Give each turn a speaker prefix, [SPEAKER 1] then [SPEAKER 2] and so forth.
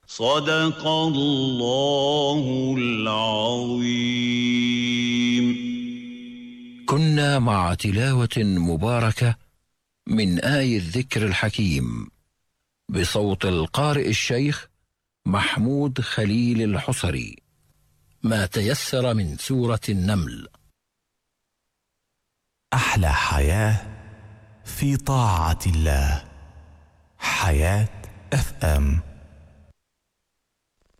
[SPEAKER 1] صدق الله العظيم.
[SPEAKER 2] كنا مع تلاوة مباركة من آي الذكر الحكيم بصوت القارئ الشيخ محمود خليل الحصري، ما تيسر من سورة النمل.
[SPEAKER 3] أحلى حياة في طاعة الله. حياة FM.